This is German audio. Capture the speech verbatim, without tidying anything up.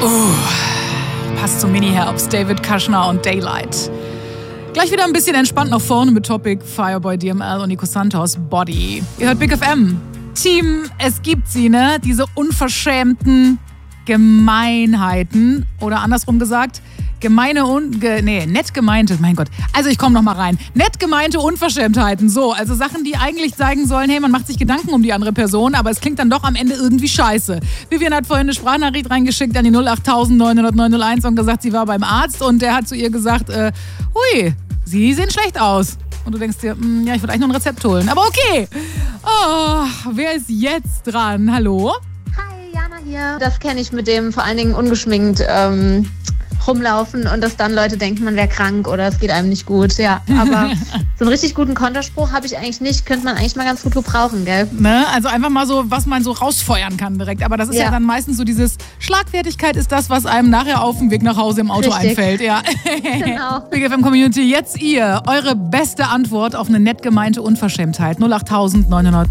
Uh, passt zum Mini-Herbst. David Kushner und Daylight. Gleich wieder ein bisschen entspannt nach vorne mit Topic Fireboy D M L und Nico Santos Body. Ihr hört Big F M. Team, es gibt sie, ne? Diese unverschämten Gemeinheiten. Oder andersrum gesagt, gemeine und... Ge, nee, nett gemeinte, mein Gott. Also ich komme noch mal rein. Nett gemeinte Unverschämtheiten. So, also Sachen, die eigentlich zeigen sollen, hey, man macht sich Gedanken um die andere Person, aber es klingt dann doch am Ende irgendwie scheiße. Vivian hat vorhin eine Sprachnachricht reingeschickt an die null acht neun null null neun null eins und gesagt, sie war beim Arzt und der hat zu ihr gesagt, äh, hui, Sie sehen schlecht aus. Und du denkst dir, mh, ja, ich würde eigentlich nur ein Rezept holen. Aber okay. Oh, wer ist jetzt dran? Hallo? Hi, Jana hier. Das kenne ich mit dem vor allen Dingen ungeschminkt ähm, rumlaufen und dass dann Leute denken, man wäre krank oder es geht einem nicht gut. Ja, aber so einen richtig guten Konterspruch habe ich eigentlich nicht. Könnte man eigentlich mal ganz gut gebrauchen, gell? Ne? Also einfach mal so, was man so rausfeuern kann direkt. Aber das ist ja, ja dann meistens so dieses Schlagfertigkeit ist das, was einem nachher auf dem Weg nach Hause im Auto Richtig. einfällt. Ja. Genau. Big F M Community, jetzt ihr. Eure beste Antwort auf eine nett gemeinte Unverschämtheit. null acht neun null null